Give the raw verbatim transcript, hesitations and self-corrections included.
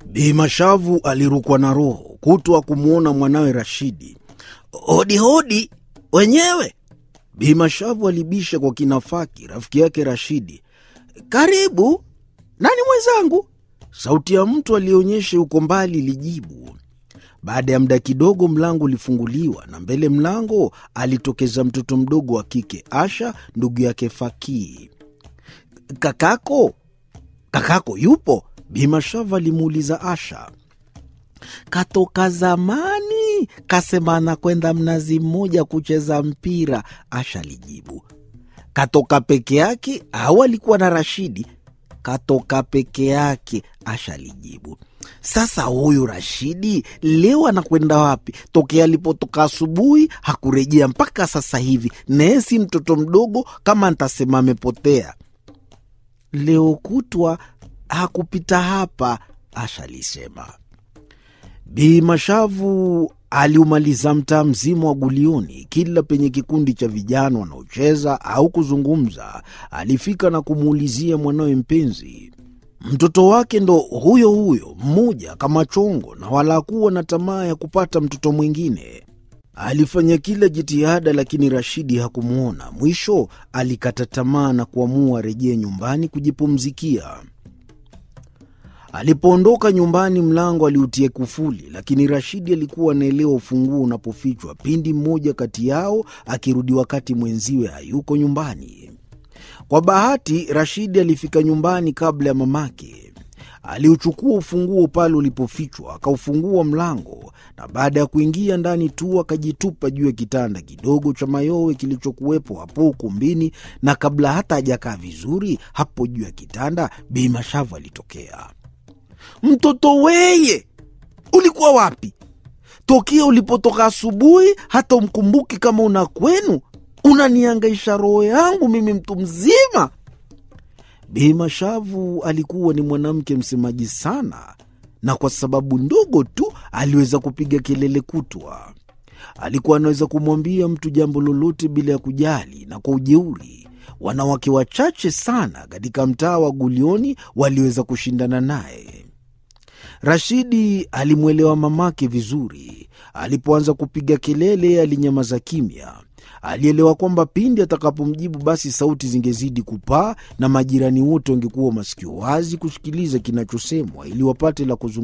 Bi Mashavu alirukwa na roho kutwa kumuona mwanawe Rashidi. Hodi hodi, wenyewe? Bi Mashavu alibisha kwa kinafaki rafiki yake Rashidi. Karibu, nani mwenzangu? Sauti ya mtu alionyesha uko mbali ilijibu. Baada ya muda kidogo mlango ulifunguliwa na mbele mlango alitokeza mtoto mdogo wa kike, Asha, ndugu yake Fakii. Kakako? Kakako yupo? Bi Mashavu alimuuliza Asha. Katoka zamani, kasema anakwenda Mnazi Mmoja kucheza mpira, Asha alijibu. Katoka peke yake au alikuwa na Rashidi? Katoka peke yake, Asha alijibu. Sasa huyu Rashidi leo anakwenda wapi? Tokea alipotoka asubuhi hakurejea mpaka sasa hivi. Nesi mtoto mdogo kama nitasema amepotea. Leo kutwa hakupita hapa, Asha alisema. Bi Mashavu aliumaliza mtaa mzima wa Gulioni. Kila penye kikundi cha vijana wanaocheza au kuzungumza, alifika na kumuulizia mwanawe mpenzi. Mtoto wake ndo huyo huyo, mmoja kama chongo, na wala hakuwa na tamaa ya kupata mtoto mwingine. Alifanya kila jitihada lakini Rashidi hakumuona. Mwisho alikata tamaa na kuamua rejea nyumbani kujipumzikia. Alipoondoka nyumbani mlango aliutia kufuli, lakini Rashidi alikuwa anaelewa ufunguo unapofichwa pindi mmoja kati yao akirudi wakati mwenziwe hayuko nyumbani. Kwa bahati Rashidi alifika nyumbani kabla ya mamake. Aliuchukua ufunguo pale ulipofichwa, akaufungua mlango, na baada ya kuingia ndani tu akajitupa juu ya kitanda kidogo cha mayowe kilichokuwepo hapo ukumbini, na kabla hata hajakaa vizuri hapo juu ya kitanda, Bi Mashavu alitokea. Mtoto weye, ulikuwa wapi? Tokea ulipotoka asubuhi hata umkumbuki kama una kwenu? Unanihangaisha roho yangu mimi mtu mzima. Bi Mashavu alikuwa ni mwanamke msemaji sana, na kwa sababu ndogo tu aliweza kupiga kelele kutwa. Alikuwa anaweza kumwambia mtu jambo lolote bila ya kujali na kwa ujeuri. Wanawake wachache sana katika mtaa wa Gulioni waliweza kushindana naye. Rashidi alimwelewa mamake vizuri. Alipoanza kupiga kelele alinyamaza kimya. Alielewa kwamba pindi atakapomjibu basi sauti zingezidi kupaa na majirani wote wangekuwa masikio wazi kusikiliza kinachosemwa ili wapate la kuzungumza.